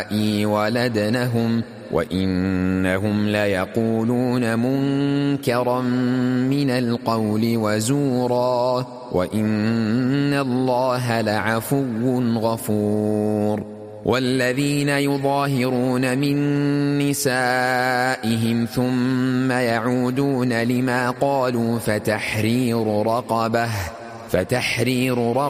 ولدنهم وإنهم ليقولون منكرا من القول وزورا وإن الله لعفو غفور. والذين يظاهرون من نسائهم ثم يعودون لما قالوا فتحرير رقبة